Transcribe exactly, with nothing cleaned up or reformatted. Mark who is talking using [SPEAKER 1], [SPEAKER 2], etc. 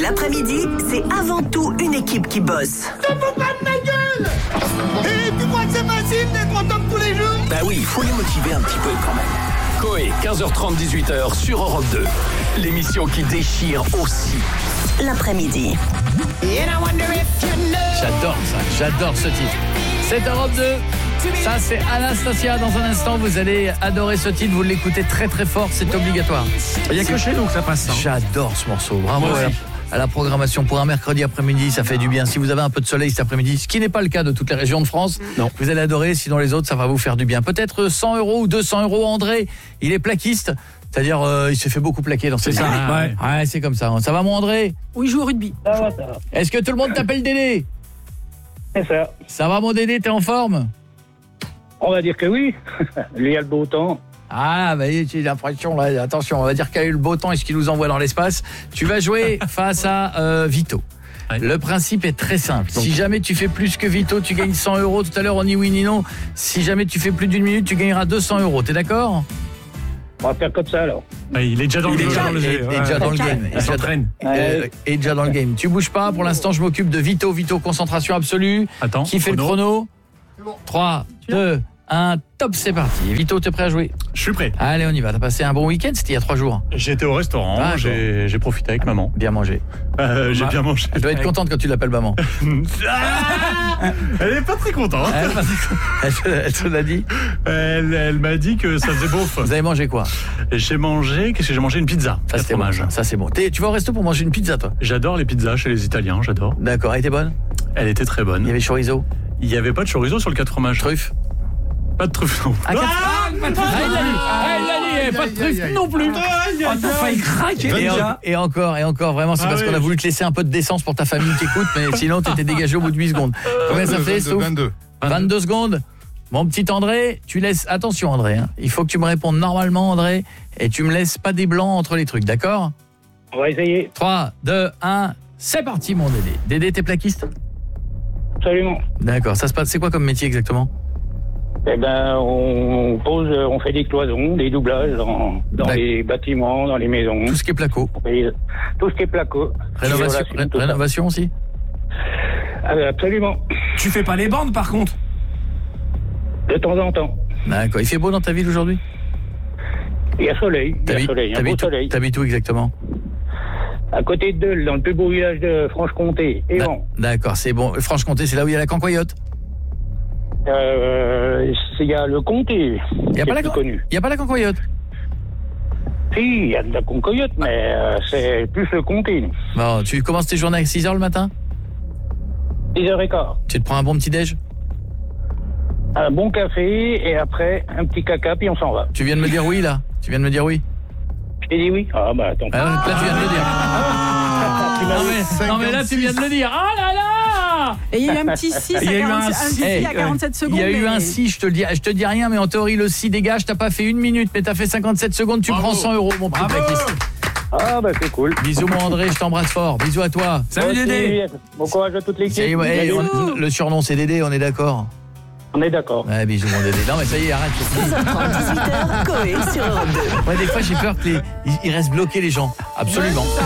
[SPEAKER 1] l'après-midi, c'est avant tout une équipe qui bosse.
[SPEAKER 2] Ça faut pas de ma gueule. Et tu crois que c'est facile d'être en top tous les jours?
[SPEAKER 3] Bah oui, il faut les motiver un petit peu quand même. Coé, quinze heures trente, dix-huit heures sur Europe deux. L'émission qui déchire aussi.
[SPEAKER 1] L'après-midi.
[SPEAKER 4] J'adore ça, j'adore ce titre. C'est Europe deux. Ça, c'est Anastasia. Dans un instant, vous allez adorer ce titre. Vous l'écoutez très très fort, c'est obligatoire.
[SPEAKER 5] Il n'y a que chez nous que ça passe. Hein.
[SPEAKER 4] J'adore ce morceau. Bravo à la, à la programmation pour un mercredi après-midi. Ça fait du bien. Si vous avez un peu de soleil cet après-midi, ce qui n'est pas le cas de toutes les régions de France, non. Vous allez adorer. Sinon, les autres, ça va vous faire du bien. Peut-être cent euros ou deux cents euros. André, il est plaquiste. C'est-à-dire, euh, il s'est fait beaucoup plaquer dans cette
[SPEAKER 5] C'est ça,
[SPEAKER 4] ah, ouais. ouais, c'est comme ça. Ça va, mon André?
[SPEAKER 6] Oui, je joue au rugby.
[SPEAKER 7] Ça va, ça va.
[SPEAKER 4] Est-ce que tout le monde t'appelle Dédé?
[SPEAKER 7] C'est ça.
[SPEAKER 4] Ça va, mon Dédé? T'es en forme?
[SPEAKER 7] On va dire que oui. Il y a le beau temps.
[SPEAKER 4] Ah, bah, j'ai l'impression, là, attention, on va dire qu'il y a eu le beau temps et ce qui nous envoie dans l'espace. Tu vas jouer face à euh, Vito. Ouais. Le principe est très simple. Donc, si jamais tu fais plus que Vito, tu gagnes cent euros. Tout à l'heure, on ni oui ni non. Si jamais tu fais plus d'une minute, tu gagneras deux cents euros. T'es d'accord?
[SPEAKER 7] On va faire comme ça, alors.
[SPEAKER 5] Ouais, il est déjà dans
[SPEAKER 4] il
[SPEAKER 5] le,
[SPEAKER 4] déjà,
[SPEAKER 5] dans le jeu.
[SPEAKER 4] Il est déjà dans le game.
[SPEAKER 5] Il s'entraîne.
[SPEAKER 4] Euh, et déjà dans le game. Tu bouges pas. Pour l'instant, je m'occupe de Vito. Vito, concentration absolue.
[SPEAKER 5] Attends.
[SPEAKER 4] Qui fait
[SPEAKER 5] chrono.
[SPEAKER 4] le chrono? trois, deux, un, top, c'est parti. Vito, t'es prêt à jouer?
[SPEAKER 5] Je suis prêt.
[SPEAKER 4] Allez, on y va. T'as passé un bon week-end? C'était il y a trois jours.
[SPEAKER 5] J'étais au restaurant, ah, j'ai, j'ai profité avec maman.
[SPEAKER 4] Bien mangé.
[SPEAKER 5] Euh, j'ai
[SPEAKER 4] bah,
[SPEAKER 5] bien mangé.
[SPEAKER 4] Elle doit être contente quand tu l'appelles maman.
[SPEAKER 5] Elle est pas très contente.
[SPEAKER 4] Elle, elle, elle te l'a dit?
[SPEAKER 5] Elle, elle m'a dit que ça faisait beauf.
[SPEAKER 4] Vous avez mangé quoi?
[SPEAKER 5] J'ai mangé, qu'est-ce que j'ai mangé? Une pizza.
[SPEAKER 4] Ça c'était bon, ça, ça c'est bon. T'es, tu vas au resto pour manger une pizza, toi?
[SPEAKER 5] J'adore les pizzas chez les Italiens, j'adore.
[SPEAKER 4] D'accord, elle était bonne?
[SPEAKER 5] Elle était très bonne.
[SPEAKER 4] Il y avait chorizo?
[SPEAKER 5] Il y avait pas de chorizo sur le quatre fromages.
[SPEAKER 4] Truffe?
[SPEAKER 5] Pas de truffe non.
[SPEAKER 4] Ah, ah, pas de truffe. Ah, il l'a dit. Ah, il l'a dit. Pas de truffe non plus. Oh, t'as failli craquer déjà. Et encore, et encore, vraiment, c'est ah, parce oui. qu'on a voulu te laisser un peu de décence pour ta famille qui écoute, mais sinon t'étais dégagé au bout de huit secondes. Combien ça fait, Souf?
[SPEAKER 8] vingt-deux.
[SPEAKER 4] vingt-deux secondes. Mon petit André, tu laisses... Attention, André, hein. Il faut que tu me répondes normalement, André, et tu me laisses pas des blancs entre les trucs, d'accord?
[SPEAKER 7] On va essayer.
[SPEAKER 4] trois, deux, un, c'est parti, mon Dédé. Dédé, t'es plaquiste?
[SPEAKER 7] Absolument.
[SPEAKER 4] D'accord, ça se passe... C'est quoi comme métier exactement?
[SPEAKER 7] Eh ben, on pose, on fait des cloisons, des doublages dans, dans les bâtiments, dans les maisons.
[SPEAKER 4] Tout ce qui est placo.
[SPEAKER 7] Tout ce qui est placo.
[SPEAKER 4] Rénovation, ré, rénovation aussi?
[SPEAKER 7] euh, Absolument.
[SPEAKER 5] Tu fais pas les bandes par contre?
[SPEAKER 7] De temps en temps.
[SPEAKER 4] D'accord. Il fait beau dans ta ville aujourd'hui?
[SPEAKER 7] Il y a soleil. Il y a soleil, un beau soleil.
[SPEAKER 4] T'habites où exactement?
[SPEAKER 7] À côté de Dole, dans le plus beau village de Franche-Comté. Et bon.
[SPEAKER 4] D'accord, c'est bon. Franche-Comté, c'est là où il y a la cancoyote?
[SPEAKER 7] Euh, il y a le comté.
[SPEAKER 4] Il n'y a, a pas la cancoyote?
[SPEAKER 7] Si, il y a de la cancoyote, mais euh, c'est plus le comté.
[SPEAKER 4] Bon, tu commences tes journées à six heures le matin?
[SPEAKER 7] dix heures quinze.
[SPEAKER 4] Tu te prends un bon petit déj?
[SPEAKER 7] Un bon café et après un petit caca puis on s'en va.
[SPEAKER 4] Tu viens de me dire oui là? Tu viens de me dire oui?
[SPEAKER 7] Je t'ai dit oui. Ah bah attends.
[SPEAKER 4] Ah, là tu viens de le dire. Ah, non, mais, non mais là tu viens de le dire. Ah là là!
[SPEAKER 6] Et il y a eu un petit si à quarante-sept secondes.
[SPEAKER 4] Il y a eu
[SPEAKER 6] mais...
[SPEAKER 4] un si, je te le dis, je te dis rien, mais en théorie le si dégage, t'as pas fait une minute, mais t'as fait cinquante-sept secondes, tu Bravo. Prends cent euros mon petit plaquiste.
[SPEAKER 7] Ah bah c'est cool.
[SPEAKER 4] Bisous mon André, je t'embrasse fort. Bisous à toi.
[SPEAKER 5] Salut Dédé.
[SPEAKER 7] Bon courage à toute l'équipe.
[SPEAKER 4] Hey, ouais, on, le surnom c'est Dédé, on est d'accord?
[SPEAKER 7] On est d'accord.
[SPEAKER 4] Ouais, bisous mon Dédé. Non mais ça y est, arrête.
[SPEAKER 1] seize heures trente, dix-huit heures, Coé sur Europe deux.
[SPEAKER 4] Ouais, des fois j'ai peur que les, ils restent bloqués les gens. Absolument.